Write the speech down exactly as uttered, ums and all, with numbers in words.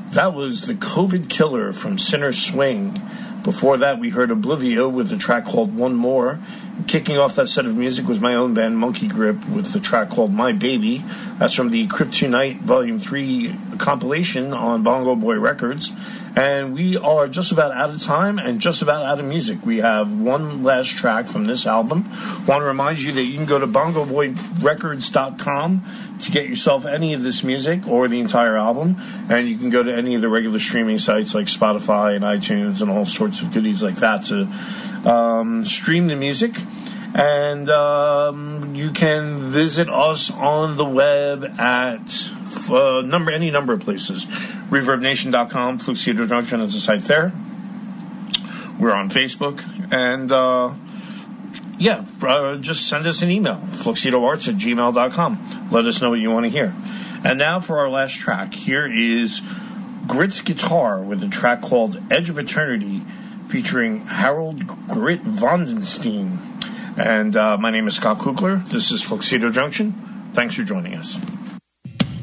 That was the COVID Killer from Sinner Swing. Before that, we heard Oblivio with a track called One More. Kicking off that set of music was my own band, Monkey Grip, with the track called My Baby. That's from the Kryptonite Volume three compilation on Bongo Boy Records. And we are just about out of time and just about out of music. We have one last track from this album. Want to remind you that you can go to bongo boy records dot com to get yourself any of this music or the entire album. And you can go to any of the regular streaming sites like Spotify and iTunes and all sorts of goodies like that to um, stream the music. And um, you can visit us on the web at uh, number any number of places. reverb nation dot com, Flux Theater Junction is the site there. We're on Facebook. And, uh, yeah, uh, just send us an email, fluxidoarts at gmail dot com. Let us know what you want to hear. And now for our last track. Here is Grit's guitar with a track called Edge of Eternity featuring Harold Grit Vondenstein. And uh, my name is Scott Kugler. This is Fluxido Junction. Thanks for joining us.